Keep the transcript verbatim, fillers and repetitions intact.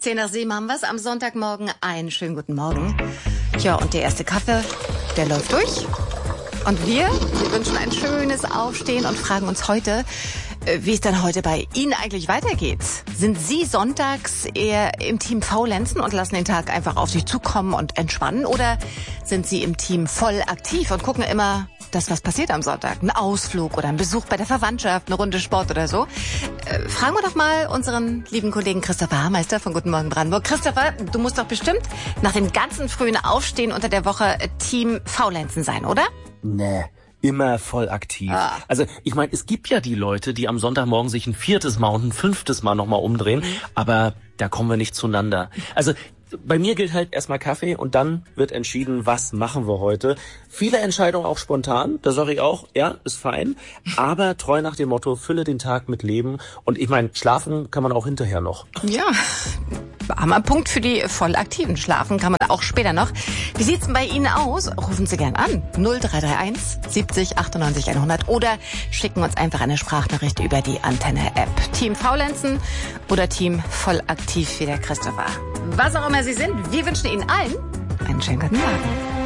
Zehn nach sieben haben wir's am Sonntagmorgen. Einen schönen guten Morgen. Ja, und der erste Kaffee, der läuft durch. Und wir, wir wünschen ein schönes Aufstehen und fragen uns heute, wie es dann heute bei Ihnen eigentlich weitergeht. Sind Sie sonntags eher im Team Faulenzen und lassen den Tag einfach auf sich zukommen und entspannen? Oder sind Sie im Team voll aktiv und gucken immer das, was passiert am Sonntag? Ein Ausflug oder ein Besuch bei der Verwandtschaft, eine Runde Sport oder so? Äh, fragen wir doch mal unseren lieben Kollegen Christopher Hameister von Guten Morgen Brandenburg. Christopher, du musst doch bestimmt nach dem ganzen frühen Aufstehen unter der Woche Team Faulenzen sein, oder? Nee. Immer voll aktiv. Ah. Also ich meine, es gibt ja die Leute, die am Sonntagmorgen sich ein viertes Mal und ein fünftes Mal nochmal umdrehen, mhm. aber da kommen wir nicht zueinander. Also bei mir gilt halt erstmal Kaffee und dann wird entschieden, was machen wir heute. Viele Entscheidungen auch spontan, da sage ich auch, ja, ist fein, aber treu nach dem Motto, fülle den Tag mit Leben. Und ich meine, schlafen kann man auch hinterher noch. Ja, armer Punkt für die Vollaktiven. Schlafen kann man auch später noch. Wie sieht's denn bei Ihnen aus? Rufen Sie gern an. null drei drei eins siebzig achtundneunzig hundert oder schicken uns einfach eine Sprachnachricht über die Antenne-App. Team Faulenzen oder Team Vollaktiv wie der Christopher. Was auch immer Sie sind, wir wünschen Ihnen allen einen schönen guten Morgen.